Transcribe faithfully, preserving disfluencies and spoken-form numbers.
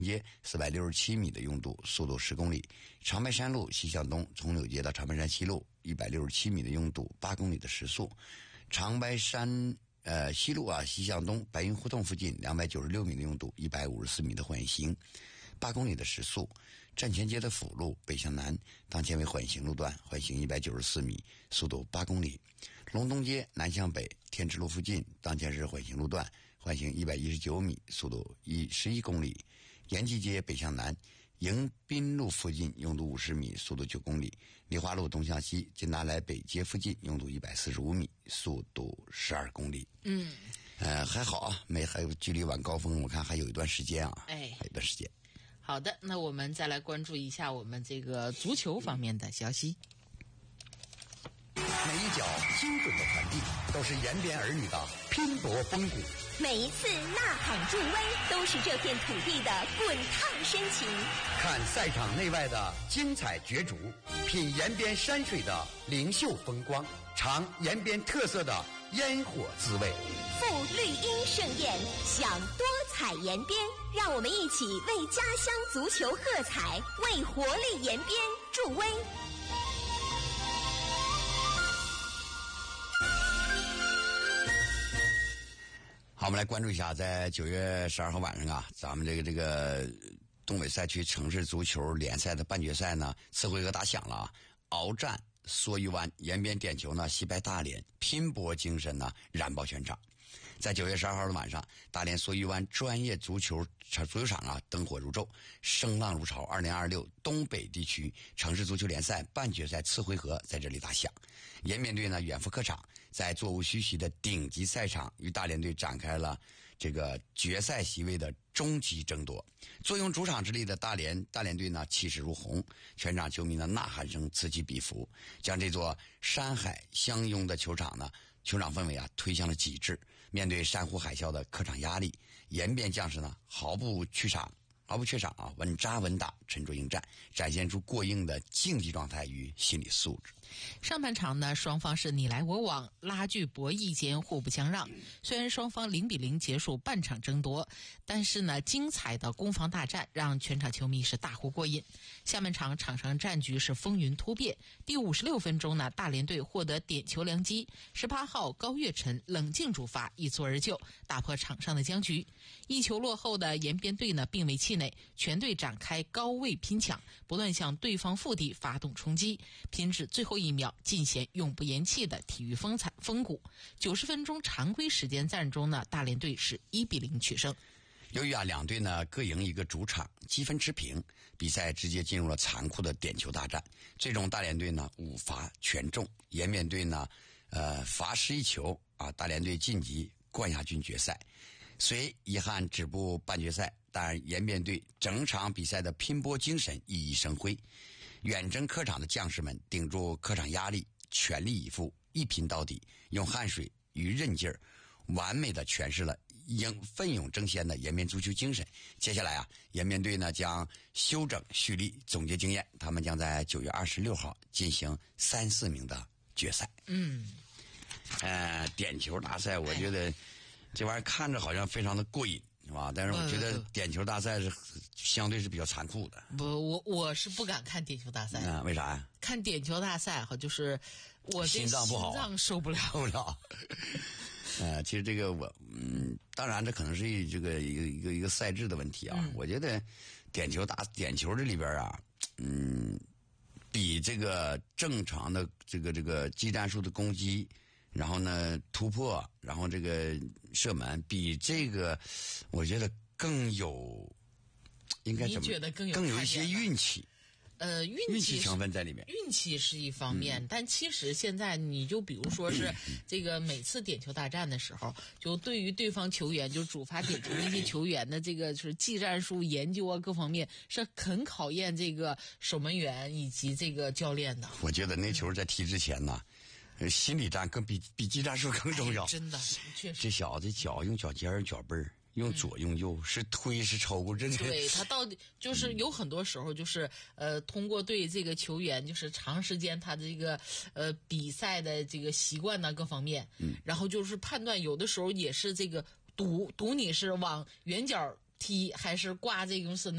街四百六十七米的拥堵，速度十公里；长白山路西向东，从柳街到长白山西路一百六十七米的拥堵，八公里的时速；长白山呃西路啊西向东，白云胡同附近两百九十六米的拥堵，一百五十四米的缓行，八公里的时速；站前街的辅路北向南，当前为缓行路段，缓行一百九十四米，速度八公里；龙东街南向北，天池路附近，当前是缓行路段，缓行一百一十九米，速度一十一公里；延吉街北向南，迎宾路附近拥堵五十米，速度九公里；梨花路东向西，金达莱北街附近拥堵一百四十五米，速度十二公里。 嗯， 呃，还好啊，没还有距离晚高峰，我看还有一段时间啊， 哎， 还有一段时间。 好的，那我们再来关注一下我们这个足球方面的消息。 每一脚精准的传递，都是延边儿女的拼搏风骨。 每一次呐喊助威，都是这片土地的滚烫深情。 看赛场内外的精彩角逐，品延边山水的灵秀风光，尝延边特色的烟火滋味。 赴绿茵盛宴，享多彩延边，让我们一起为家乡足球喝彩，为活力延边助威。 好，我们来关注一下，在九月十二号晚上啊，咱们这个这个东北赛区城市足球联赛的半决赛呢，次回合打响了啊，鏖战蓑衣湾，延边点球呢惜败大连，拼搏精神呢燃爆全场。在九月十二号的晚上，大连蓑衣湾专业足球足球场啊灯火如昼，声浪如潮。二零二六东北地区城市足球联赛半决赛次回合在这里打响。延边队呢远赴客场，在座无虚席的顶级赛场与大连队展开了这个决赛席位的终极争夺。坐拥主场之力的大连大连队呢气势如虹，全场球迷的呐喊声此起彼伏，将这座山海相拥的球场呢球场氛围啊推向了极致。面对山呼海啸的客场压力，延边将士呢毫不怯场毫不怯场啊，稳扎稳打，沉着应战，展现出过硬的竞技状态与心理素质。 上半场呢，双方是你来我往，拉锯博弈间互不相让。虽然双方零比零结束半场争夺，但是呢，精彩的攻防大战让全场球迷是大呼过瘾。下半场场上战局是风云突变。第五十六分钟呢，大连队获得点球良机，十八号高月晨冷静主罚一蹴而就，打破场上的僵局。一球落后的延边队呢，并未气馁，全队展开高位拼抢，不断向对方腹地发动冲击，拼至最后一秒尽显永不言弃的体育风采风骨。九十分钟常规时间战中呢，大连队是一比零取胜。 由于啊两队呢各赢一个主场，积分持平，比赛直接进入了残酷的点球大战。最终大连队呢五罚全中，延边队呢呃罚失一球啊，大连队晋级冠亚军决赛。虽遗憾止步半决赛，但延边队整场比赛的拼搏精神熠熠生辉。远征客场的将士们顶住客场压力，全力以赴，一拼到底，用汗水与韧劲儿完美的诠释了应奋勇争先的延边足球精神。接下来啊，延边队呢将休整蓄力，总结经验，他们将在九月二十六号进行三四名的决赛。 嗯， 呃，点球大赛，我觉得这玩意儿看着好像非常的过瘾，是吧？但是我觉得点球大赛是相对是比较残酷的。 不，我我是不敢看点球大赛。 嗯，为啥呀？ 看点球大赛哈，就是我这心脏不好， 心脏受不了， 受不了。呃，其实这个我嗯，当然这可能是这个一个一个一个赛制的问题啊。嗯、我觉得点球打点球这里边啊，嗯，比这个正常的这个这个技战术的攻击，然后呢突破，然后这个射门，比这个我觉得更有，应该怎么？ 你觉得更有更有一些运气？ 呃，运气运气成分在里面， 运气是一方面，嗯、但其实现在你就比如说是这个每次点球大战的时候，就对于对方球员，就主罚点球那些球员的这个就是技战术研究啊，各方面是很考验这个守门员以及这个教练的。 我觉得那球在踢之前呢，嗯、心理战更比比技战术更重要。 哎、真的，确实， 这小子脚用脚尖儿脚背儿。用左用右、嗯、是推是抽，这对他到底就是有很多时候就是呃通过对这个球员就是长时间他的这个呃比赛的这个习惯呢各方面，嗯，然后就是判断有的时候也是这个赌赌你是往远角踢还是挂这种是